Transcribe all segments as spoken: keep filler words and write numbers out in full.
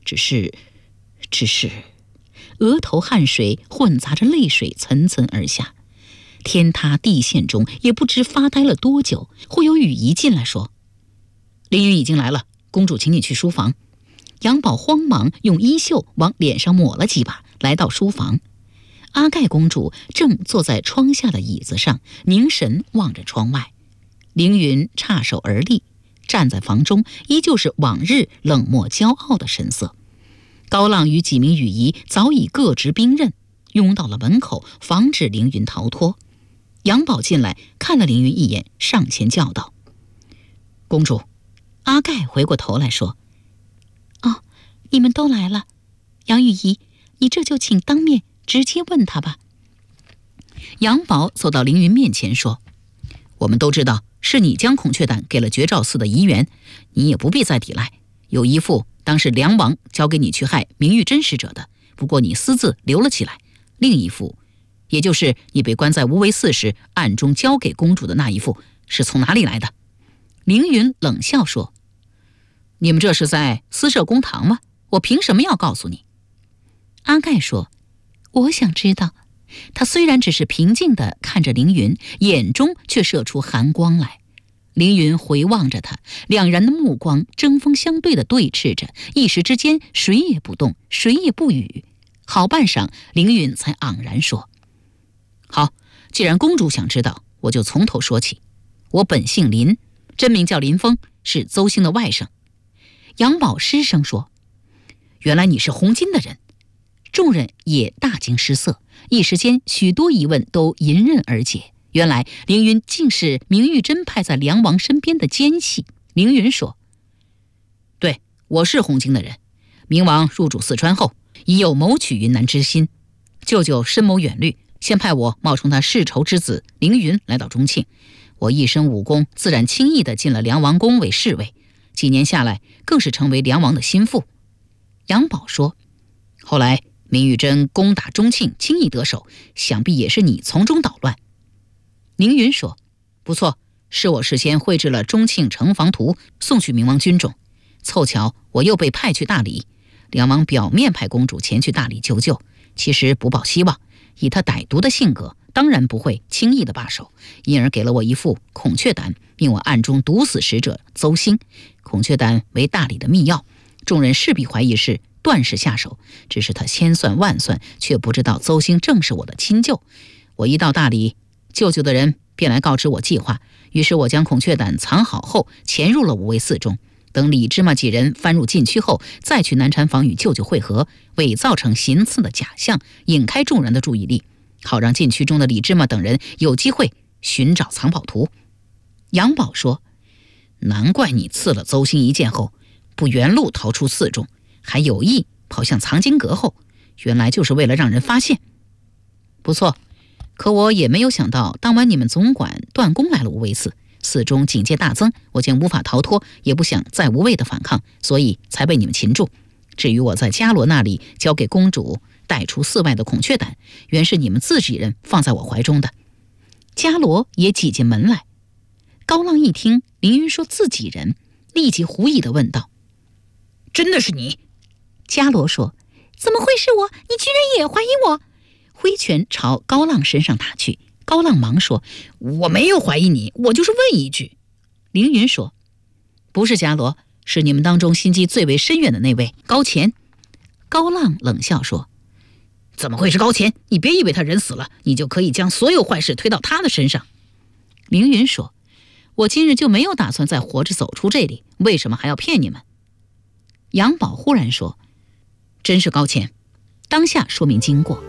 只是只是额头汗水混杂着泪水涔涔而下，天塌地陷中也不知发呆了多久。忽有雨姨进来说：“凌云已经来了，公主请你去书房。”杨宝慌忙用衣袖往脸上抹了几把，来到书房。阿盖公主正坐在窗下的椅子上，凝神望着窗外。凌云叉手而立，站在房中，依旧是往日冷漠骄傲的神色。高浪与几名雨姨早已各执兵刃，拥到了门口，防止凌云逃脱。杨宝进来看了凌云一眼，上前叫道：“公主。”阿盖回过头来说：“哦，你们都来了。杨雨姨，你这就请当面直接问他吧。”杨宝走到凌云面前说：“我们都知道是你将孔雀胆给了绝照寺的遗缘，你也不必再抵赖。有一副当是梁王交给你去害明玉真使者的，不过你私自留了起来；另一副，也就是你被关在无为寺时暗中交给公主的那一副，是从哪里来的？”凌云冷笑说：“你们这是在私设公堂吗？我凭什么要告诉你？”阿盖说：“我想知道。”他虽然只是平静地看着凌云，眼中却射出寒光来。凌云回望着他，两人的目光针锋相对地对峙着，一时之间谁也不动，谁也不语。好半晌，凌云才昂然说：“好，既然公主想知道，我就从头说起。我本姓林，真名叫林峰，是邹兴的外甥。”杨宝失声说：“原来你是红巾的人。”众人也大惊失色，一时间许多疑问都迎刃而解。原来凌云竟是明玉珍派在梁王身边的奸细。凌云说：“对，我是红巾的人。明王入主四川后，已有谋取云南之心。舅舅深谋远虑，先派我冒充他世仇之子凌云来到中庆。我一身武功，自然轻易地进了梁王宫为侍卫。几年下来，更是成为梁王的心腹。”杨宝说：“后来明玉珍攻打中庆，轻易得手，想必也是你从中捣乱。”凌云说：“不错，是我事先绘制了中庆城防图，送去明王军中。凑巧我又被派去大理，梁王表面派公主前去大理求救，其实不抱希望。以他歹毒的性格，当然不会轻易的罢手，因而给了我一副孔雀胆，命我暗中毒死使者邹兴。孔雀胆为大理的密钥，众人势必怀疑是段氏下手，只是他千算万算，却不知道邹兴正是我的亲舅。我一到大理，舅舅的人便来告知我计划，于是我将孔雀胆藏好后，潜入了五味寺中。等李芝麻几人翻入禁区后，再去南禅坊与舅舅会合，伪造成行刺的假象，引开众人的注意力，好让禁区中的李芝麻等人有机会寻找藏宝图。杨宝说：“难怪你刺了邹兴一剑后，不原路逃出寺中，还有意跑向藏经阁后，原来就是为了让人发现。不错，可我也没有想到，当晚你们总管段公来了无为寺，寺中警戒大增，我见无法逃脱，也不想再无谓的反抗，所以才被你们擒住。至于我在伽罗那里交给公主带出寺外的孔雀胆，原是你们自己人放在我怀中的。”伽罗也挤进门来。高浪一听凌云说自己人，立即狐疑地问道：“真的是你？”伽罗说：“怎么会是我？你居然也怀疑我！”挥拳朝高浪身上打去。高浪忙说：“我没有怀疑你，我就是问一句。”凌云说：“不是伽罗，是你们当中心机最为深远的那位高乾。”高浪冷笑说：“怎么会是高乾？你别以为他人死了，你就可以将所有坏事推到他的身上。”凌云说：“我今日就没有打算再活着走出这里，为什么还要骗你们？”杨宝忽然说：“真是高乾。”当下说明经过。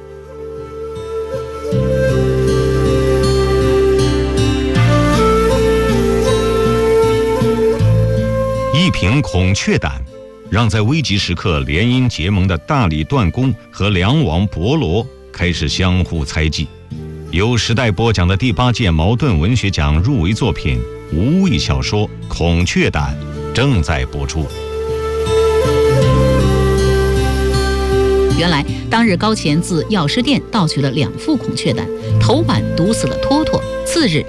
一瓶孔雀胆，让在危急时刻联姻结盟的大理段公和梁王伯罗开始相互猜忌。由时代播讲的第八届茅盾文学奖入围作品《无畏小说《孔雀胆》正在播出。 原来当日高乾自药师殿盗取了两副孔雀胆，头晚毒死了托托，次日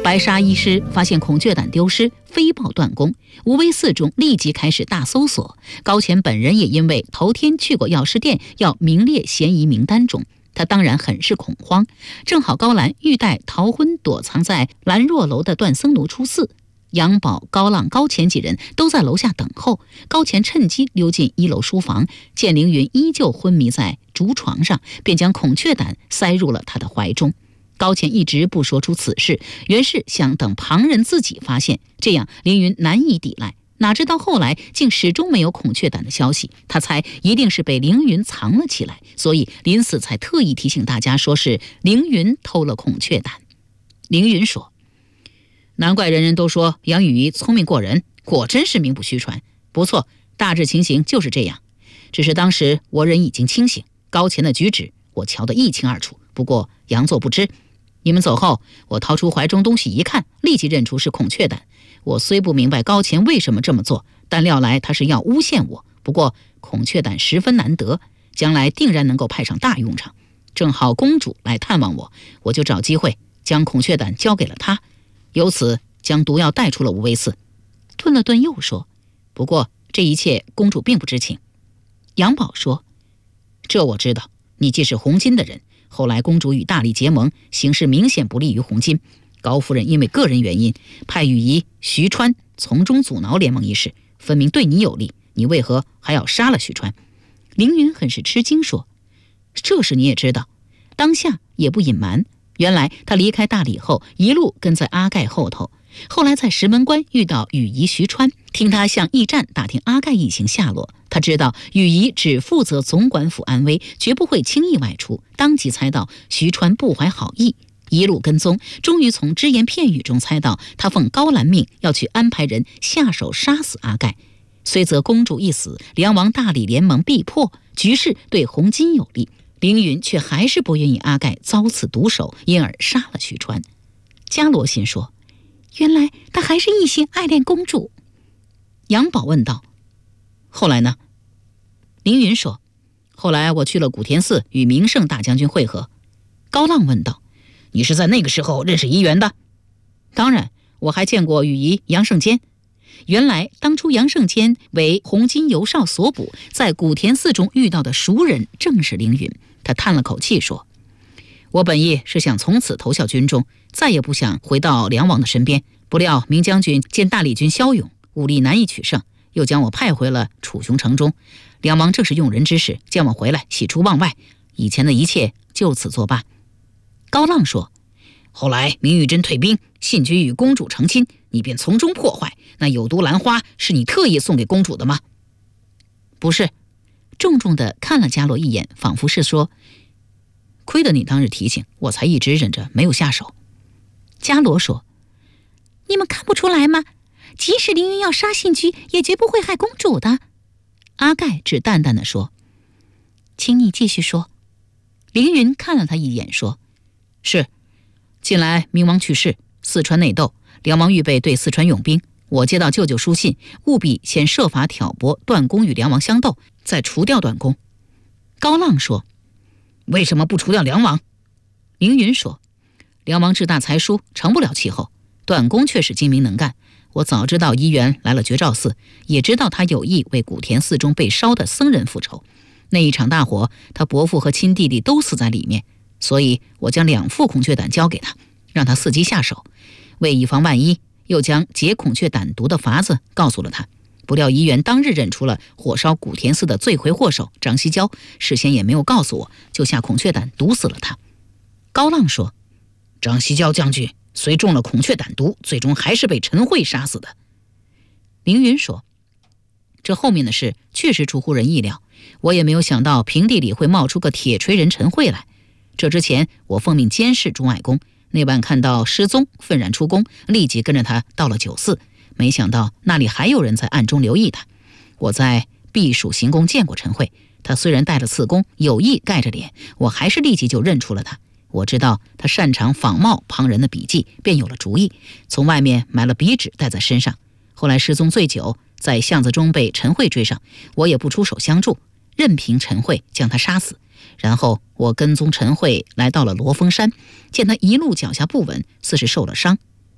白沙医师发现孔雀胆丢失，飞报段公。无为寺中立即开始大搜索，高乾本人也因为头天去过药师殿，要名列嫌疑名单中。他当然很是恐慌。正好高兰欲带逃婚躲藏在兰若楼的段僧奴出寺，杨宝、高浪、高乾几人都在楼下等候。高乾趁机溜进一楼书房，见凌云依旧昏迷在竹床上，便将孔雀胆塞入了他的怀中。高乾一直不说出此事，原是想等旁人自己发现，这样凌云难以抵赖。哪知道后来竟始终没有孔雀胆的消息，他猜一定是被凌云藏了起来，所以临死才特意提醒大家说是凌云偷了孔雀胆。凌云说：难怪人人都说杨雨怡聪明过人，果真是名不虚传。不错，大致情形就是这样。只是当时我人已经清醒，高乾的举止我瞧得一清二楚，不过佯作不知。你们走后，我掏出怀中东西一看，立即认出是孔雀胆。我虽不明白高乾为什么这么做，但料来他是要诬陷我。不过孔雀胆十分难得，将来定然能够派上大用场。正好公主来探望我，我就找机会将孔雀胆交给了她，由此将毒药带出了无为寺。顿了顿又说：不过这一切公主并不知情。杨宝说：这我知道，你既是红巾的人，后来公主与大力结盟，形势明显不利于红巾。高夫人因为个人原因派羽仪、徐川从中阻挠联盟一事，分明对你有利，你为何还要杀了徐川？凌云很是吃惊说：这事你也知道？当下也不隐瞒，原来他离开大理后一路跟在阿盖后头，后来在石门关遇到羽仪、徐川，听他向驿站打听阿盖一行下落，他知道羽仪只负责总管府安危，绝不会轻易外出，当即猜到徐川不怀好意，一路跟踪，终于从只言片语中猜到他奉高兰命要去安排人下手杀死阿盖。虽则公主一死，梁王大理联盟必破，局势对红巾有利，凌云却还是不愿意阿盖遭此毒手，因而杀了徐川。伽罗心说：原来他还是一心爱恋公主。杨宝问道：后来呢？凌云说：后来我去了古田寺与明胜大将军会合。高浪问道：你是在那个时候认识怡园的？当然，我还见过羽仪、杨胜坚。原来当初杨胜坚为红巾游少所捕，在古田寺中遇到的熟人正是凌云。他叹了口气说：我本意是想从此投效军中，再也不想回到梁王的身边，不料明将军见大理军骁勇，武力难以取胜，又将我派回了楚雄城中。梁王正是用人之事，见我回来喜出望外，以前的一切就此作罢。高浪说：后来明玉珍退兵，信君与公主成亲，你便从中破坏，那有毒兰花是你特意送给公主的吗？不是。重重地看了伽罗一眼，仿佛是说：亏得你当日提醒，我才一直忍着没有下手。伽罗说：你们看不出来吗？即使凌云要杀信君，也绝不会害公主的。阿盖只淡淡地说：请你继续说。凌云看了他一眼说：是，近来明王去世，四川内斗，梁王预备对四川用兵，我接到舅舅书信，务必先设法挑拨段公与梁王相斗，再除掉段公。高浪说：为什么不除掉梁王？凌云说：梁王志大才疏，成不了气候，段公却是精明能干。我早知道怡园来了觉照寺，也知道他有意为古田寺中被烧的僧人复仇。那一场大火，他伯父和亲弟弟都死在里面，所以我将两副孔雀胆交给他，让他伺机下手。为以防万一，又将解孔雀胆毒的法子告诉了他。不料怡园当日认出了火烧古田寺的罪魁祸首张西郊，事先也没有告诉我，就下孔雀胆毒死了他。高浪说：张西郊将军虽中了孔雀胆毒，最终还是被陈慧杀死的。凌云说：这后面的事确实出乎人意料，我也没有想到平地里会冒出个铁锤人陈慧来。这之前我奉命监视钟爱公，那晚看到失踪，愤然出宫，立即跟着他到了九寺，没想到那里还有人在暗中留意他。我在避暑行宫见过陈慧，他虽然戴了刺弓，有意盖着脸，我还是立即就认出了他。我知道他擅长仿冒旁人的笔迹，便有了主意，从外面买了笔纸带在身上。后来失踪醉酒，在巷子中被陈慧追上，我也不出手相助，任凭陈慧将他杀死。然后我跟踪陈慧来到了罗峰山，见他一路脚下不稳，似是受了伤。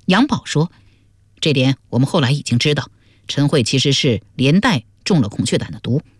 杨宝说：“这点我们后来已经知道，陈慧其实是连带中了孔雀胆的毒。”